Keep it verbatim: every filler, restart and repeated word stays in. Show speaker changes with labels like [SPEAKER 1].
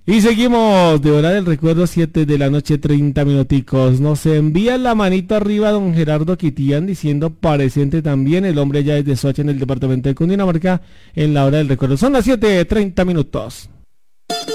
[SPEAKER 1] Y seguimos de hora del recuerdo, siete de la noche, treinta minuticos. Nos envía la manito arriba don Gerardo Quitián diciendo presente también el hombre ya desde Soacha en el departamento de Cundinamarca en la hora del recuerdo. Son las siete, treinta minutos.